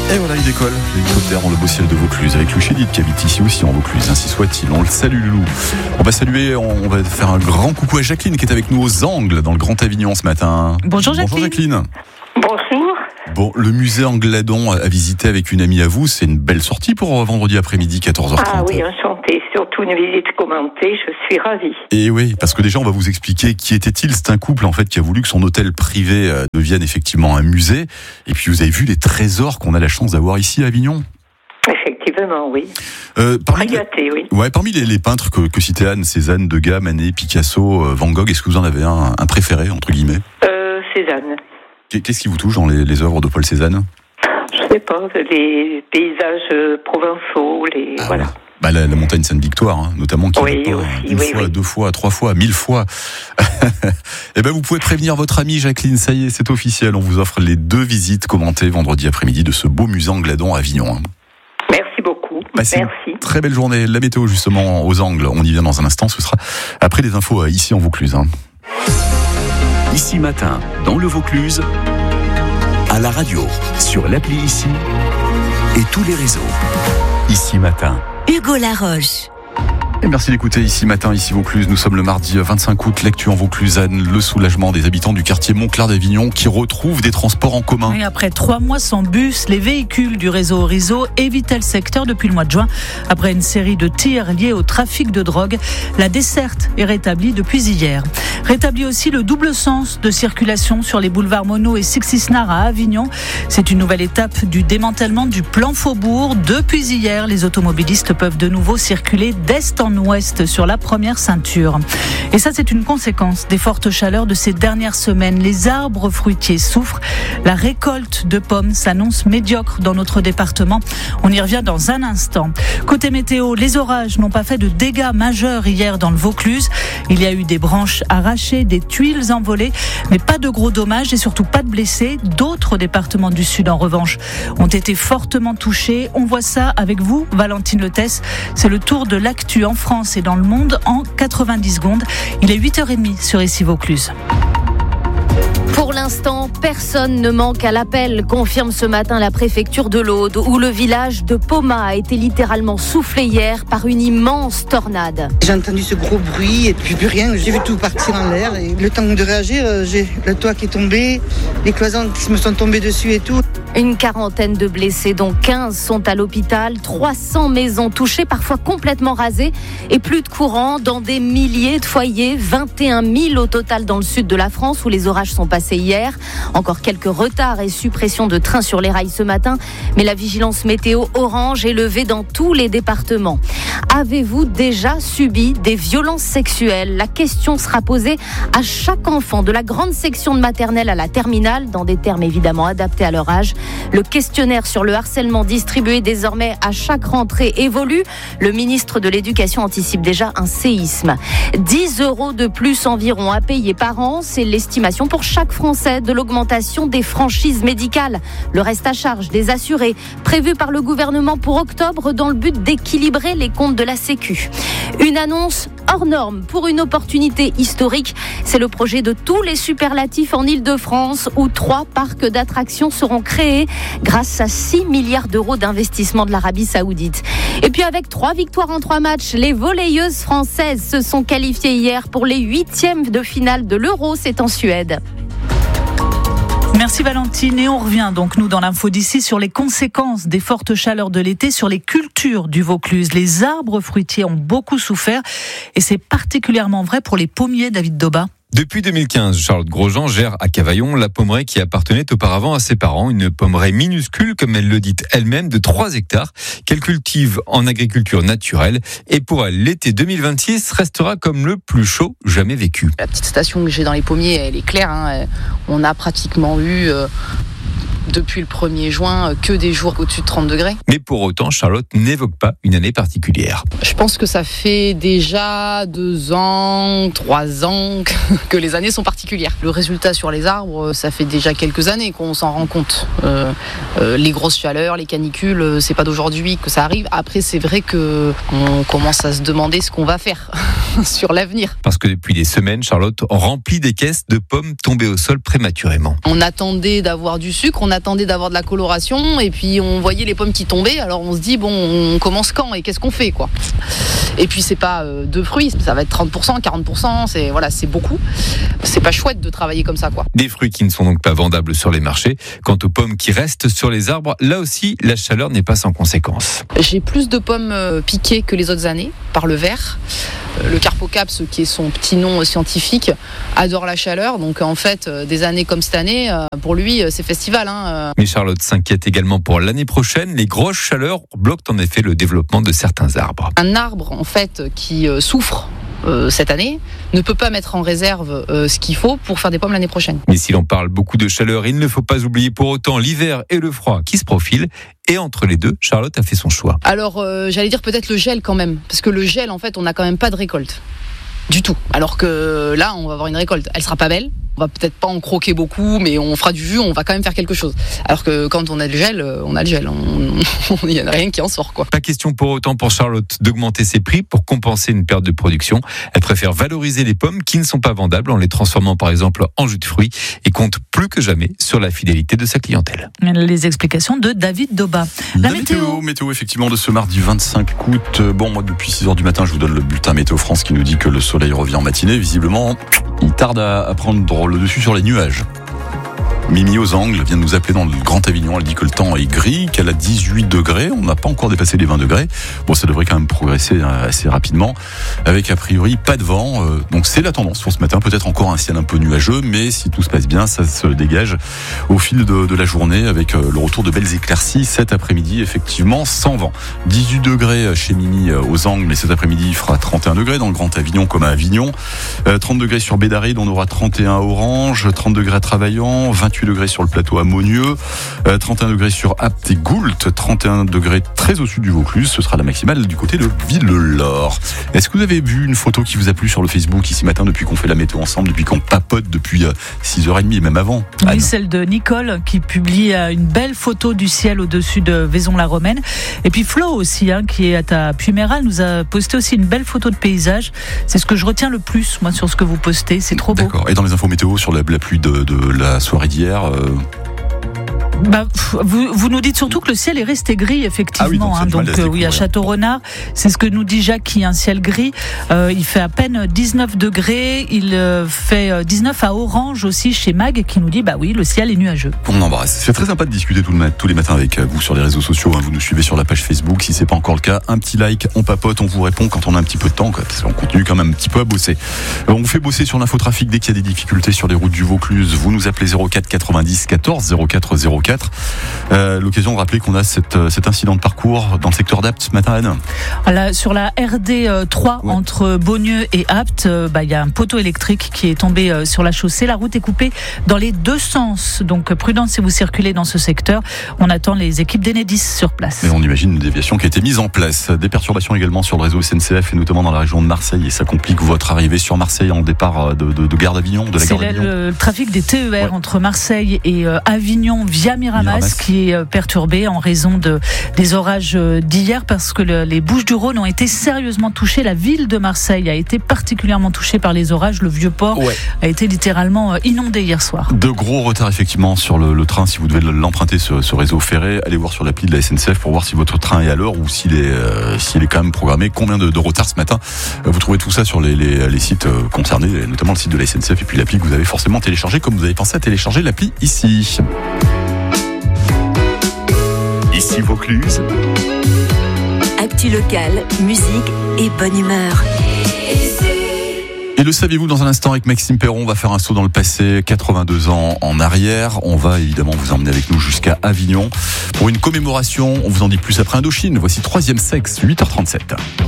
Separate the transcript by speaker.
Speaker 1: Et voilà, il décolle, l'hélicoptère dans le beau ciel de Vaucluse, avec Lou Chédid qui habite ici aussi en Vaucluse, ainsi soit-il. On le salue, Lou. On va faire un grand coucou à Jacqueline qui est avec nous aux Angles, dans le Grand Avignon ce matin.
Speaker 2: Bonjour Jacqueline.
Speaker 3: Bonjour.
Speaker 1: Bon, le musée Angladon à visiter avec une amie à vous, c'est une belle sortie pour vendredi après-midi, 14h30.
Speaker 3: Ah oui, enchantée. Surtout une visite commentée, je suis ravie.
Speaker 1: Et oui, parce que déjà, on va vous expliquer qui était-il. C'est un couple, en fait, qui a voulu que son hôtel privé devienne effectivement un musée. Et puis, vous avez vu les trésors qu'on a la chance d'avoir ici à Avignon.
Speaker 3: Effectivement, oui.
Speaker 1: Parmi
Speaker 3: gâté, oui.
Speaker 1: Ouais, parmi les peintres que citait Anne, Cézanne, Degas, Manet, Picasso, Van Gogh, est-ce que vous en avez un préféré, entre guillemets ?
Speaker 3: Cézanne.
Speaker 1: Qu'est-ce qui vous touche dans les œuvres de Paul Cézanne ?
Speaker 3: Je sais pas, les paysages provençaux, voilà.
Speaker 1: Bah, la montagne Sainte-Victoire, notamment, qui
Speaker 3: oui,
Speaker 1: une fois, 2 fois, 3 fois, 1000 fois. Eh ben, vous pouvez prévenir votre amie Jacqueline, ça y est, c'est officiel. On vous offre les 2 visites commentées vendredi après-midi de ce beau musée Angladon à Avignon.
Speaker 3: Merci beaucoup. Merci.
Speaker 1: Très belle journée. La météo, justement, aux Angles. On y vient dans un instant. Ce sera après les infos ici en Vaucluse.
Speaker 4: Ici matin, dans le Vaucluse, à la radio, sur l'appli Ici et tous les réseaux. Ici matin.
Speaker 5: Hugo Laroche.
Speaker 1: Et merci d'écouter Ici Matin, ici Vaucluse. Nous sommes le mardi 25 août. L'actu en Vaucluse, Anne, le soulagement des habitants du quartier Montclar d'Avignon qui retrouvent des transports en commun.
Speaker 2: Et après 3 mois sans bus, les véhicules du réseau Orizo évitaient le secteur depuis le mois de juin. Après une série de tirs liés au trafic de drogue, la desserte est rétablie depuis hier. Rétabli aussi le double sens de circulation sur les boulevards Monod et Six-Isnard à Avignon. C'est une nouvelle étape du démantèlement du plan Faubourg. Depuis hier, les automobilistes peuvent de nouveau circuler d'est en ouest sur la première ceinture. Et ça, c'est une conséquence des fortes chaleurs de ces dernières semaines. Les arbres fruitiers souffrent. La récolte de pommes s'annonce médiocre dans notre département. On y revient dans un instant. Côté météo, les orages n'ont pas fait de dégâts majeurs hier dans le Vaucluse. Il y a eu des branches arrachées, des tuiles envolées, mais pas de gros dommages et surtout pas de blessés. D'autres départements du Sud, en revanche, ont été fortement touchés. On voit ça avec vous, Valentine Letès. C'est le tour de l'actu en France et dans le monde en 90 secondes. Il est 8h30 sur Ici Vaucluse.
Speaker 5: Pour l'instant, personne ne manque à l'appel, confirme ce matin la préfecture de l'Aude, où le village de Poma a été littéralement soufflé hier par une immense tornade.
Speaker 6: J'ai entendu ce gros bruit et puis plus rien. J'ai vu tout partir en l'air. Et le temps de réagir, j'ai le toit qui est tombé, les cloisons qui me sont tombées dessus et tout.
Speaker 5: Une quarantaine de blessés, dont 15 sont à l'hôpital, 300 maisons touchées, parfois complètement rasées, et plus de courant dans des milliers de foyers, 21 000 au total dans le sud de la France, où les orages sont passés hier. Encore quelques retards et suppressions de trains sur les rails ce matin, mais la vigilance météo orange est levée dans tous les départements. Avez-vous déjà subi des violences sexuelles ? La question sera posée à chaque enfant, de la grande section de maternelle à la terminale, dans des termes évidemment adaptés à leur âge. Le questionnaire sur le harcèlement distribué désormais à chaque rentrée évolue. Le ministre de l'Éducation anticipe déjà un séisme. 10 € de plus environ à payer par an, c'est l'estimation pour chaque Français de l'augmentation des franchises médicales. Le reste à charge des assurés, prévu par le gouvernement pour octobre dans le but d'équilibrer les comptes de la Sécu. Une annonce hors norme pour une opportunité historique. C'est le projet de tous les superlatifs en Île-de-France où 3 parcs d'attractions seront créés grâce à 6 milliards d'euros d'investissement de l'Arabie Saoudite. Et puis avec 3 victoires en 3 matchs, les volleyeuses françaises se sont qualifiées hier pour les 8e de finale de l'Euro. C'est en Suède.
Speaker 2: Merci Valentine, et on revient donc nous dans l'info d'ici sur les conséquences des fortes chaleurs de l'été sur les cultures du Vaucluse. Les arbres fruitiers ont beaucoup souffert et c'est particulièrement vrai pour les pommiers, David Doba.
Speaker 7: Depuis 2015, Charlotte Grosjean gère à Cavaillon la pommeraie qui appartenait auparavant à ses parents. Une pommeraie minuscule, comme elle le dit elle-même, de 3 hectares qu'elle cultive en agriculture naturelle. Et pour elle, l'été 2026 restera comme le plus chaud jamais vécu.
Speaker 8: La petite station que j'ai dans les pommiers, elle est claire. On a pratiquement eu... depuis le 1er juin, que des jours au-dessus de 30 degrés.
Speaker 7: Mais pour autant, Charlotte n'évoque pas une année particulière.
Speaker 8: Je pense que ça fait déjà 2 ans, 3 ans que les années sont particulières. Le résultat sur les arbres, ça fait déjà quelques années qu'on s'en rend compte. Les grosses chaleurs, les canicules, c'est pas d'aujourd'hui que ça arrive. Après, c'est vrai qu'on commence à se demander ce qu'on va faire sur l'avenir.
Speaker 7: Parce que depuis des semaines, Charlotte remplit des caisses de pommes tombées au sol prématurément.
Speaker 8: On attendait d'avoir du sucre, on attendait d'avoir de la coloration et puis on voyait les pommes qui tombaient. Alors on se dit bon, on commence quand et qu'est-ce qu'on fait quoi. Et puis c'est pas 2 fruits, ça va être 30%, 40%, c'est beaucoup. C'est pas chouette de travailler comme ça quoi.
Speaker 7: Des fruits qui ne sont donc pas vendables sur les marchés. Quant aux pommes qui restent sur les arbres, là aussi la chaleur n'est pas sans conséquence.
Speaker 8: J'ai plus de pommes piquées que les autres années par le ver. Le Carpocaps, qui est son petit nom scientifique, adore la chaleur. Donc en fait, des années comme cette année, pour lui, c'est festival.
Speaker 7: Mais Charlotte s'inquiète également pour l'année prochaine. Les grosses chaleurs bloquent en effet le développement de certains arbres.
Speaker 8: Un arbre, en fait, qui souffre cette année, ne peut pas mettre en réserve ce qu'il faut pour faire des pommes l'année prochaine.
Speaker 7: Mais si l'on parle beaucoup de chaleur, il ne faut pas oublier pour autant l'hiver et le froid qui se profilent. Et entre les deux, Charlotte a fait son choix.
Speaker 8: Alors, j'allais dire peut-être le gel quand même. Parce que le gel, en fait, on n'a quand même pas de récolte. Du tout. Alors que là, on va avoir une récolte. Elle sera pas belle. On va peut-être pas en croquer beaucoup, mais on fera du jus, on va quand même faire quelque chose. Alors que quand on a le gel, on a le gel. Il n'y en a rien qui en sort, quoi.
Speaker 7: Pas question pour autant pour Charlotte d'augmenter ses prix pour compenser une perte de production. Elle préfère valoriser les pommes qui ne sont pas vendables en les transformant par exemple en jus de fruits et compte plus que jamais sur la fidélité de sa clientèle.
Speaker 2: Les explications de David Doba.
Speaker 1: La météo effectivement de ce mardi 25 août. Bon, moi depuis 6h du matin, je vous donne le bulletin Météo France qui nous dit que le soleil revient en matinée. Visiblement, il tarde à prendre le dessus sur les nuages. Mimi aux Angles vient de nous appeler dans le Grand Avignon. Elle dit que le temps est gris, qu'elle a 18 degrés. On n'a pas encore dépassé les 20 degrés. Bon, ça devrait quand même progresser assez rapidement. Avec a priori pas de vent. Donc c'est la tendance pour ce matin. Peut-être encore un ciel un peu nuageux, mais si tout se passe bien, ça se dégage au fil de la journée avec le retour de belles éclaircies cet après-midi, effectivement, sans vent. 18 degrés chez Mimi aux Angles, mais cet après-midi, il fera 31 degrés dans le Grand Avignon comme à Avignon. 30 degrés sur Bédaride, on aura 31 à Orange, 30 degrés à Travaillant, 28 degrés sur le plateau à Monieux, 31 degrés sur Apt et Goult, 31 degrés très au sud du Vaucluse. Ce sera la maximale du côté de Villelor. Est-ce que vous avez vu une photo qui vous a plu sur le Facebook ici matin depuis qu'on fait la météo ensemble, depuis qu'on papote depuis 6h30 et même avant?
Speaker 2: Oui,
Speaker 1: Anne.
Speaker 2: celle de Nicole qui publie une belle photo du ciel au-dessus de Vaison-la-Romaine. Et puis Flo aussi, qui est à Puméral, nous a posté aussi une belle photo de paysage. C'est ce que je retiens le plus, moi, sur ce que vous postez. C'est trop beau.
Speaker 1: D'accord. Et dans les infos météo sur la pluie de la soirée d'hier
Speaker 2: Vous nous dites surtout que le ciel est resté gris, effectivement. Donc oui, à Château-Renard, c'est ce que nous dit Jackie, un ciel gris. Il fait à peine 19 degrés. Il fait 19 à Orange aussi chez Mag, qui nous dit oui, le ciel est nuageux.
Speaker 1: On embrasse. C'est très sympa de discuter tous les matins avec vous sur les réseaux sociaux. Vous nous suivez sur la page Facebook. Si c'est pas encore le cas, un petit like, on papote, on vous répond quand on a un petit peu de temps. On continue quand même un petit peu à bosser. On vous fait bosser sur l'infotrafic dès qu'il y a des difficultés sur les routes du Vaucluse. Vous nous appelez 04 90 14 04 04. L'occasion de rappeler qu'on a cet incident de parcours dans le secteur d'Apt ce matin, Anne.
Speaker 2: Sur la RD 3 entre Beaunieu et Apt, il y a un poteau électrique qui est tombé sur la chaussée. La route est coupée dans les deux sens. Donc prudence si vous circulez dans ce secteur. On attend les équipes d'Enedis sur place.
Speaker 1: Et on imagine une déviation qui a été mise en place. Des perturbations également sur le réseau SNCF et notamment dans la région de Marseille. Et ça complique votre arrivée sur Marseille en départ de Gare d'Avignon, de la gare d'Avignon.
Speaker 2: C'est le trafic des TER entre Marseille et Avignon via Miramas qui est perturbé en raison des orages d'hier parce que les Bouches-du-Rhône ont été sérieusement touchées. La ville de Marseille a été particulièrement touchée par les orages. Le Vieux-Port a été littéralement inondé hier soir.
Speaker 1: De gros retards effectivement sur le train. Si vous devez l'emprunter ce réseau ferré, allez voir sur l'appli de la SNCF pour voir si votre train est à l'heure ou s'il est quand même programmé. Combien de retard ce matin? Vous trouvez tout ça sur les sites concernés, notamment le site de la SNCF et puis l'appli que vous avez forcément téléchargé comme vous avez pensé à télécharger l'appli ici.
Speaker 4: Ici Vaucluse.
Speaker 9: Actu local, musique et bonne humeur.
Speaker 1: Et le saviez-vous, dans un instant avec Maxime Perron, on va faire un saut dans le passé, 82 ans en arrière. On va évidemment vous emmener avec nous jusqu'à Avignon pour une commémoration. On vous en dit plus après Indochine. Voici 3e sexe, 8h37.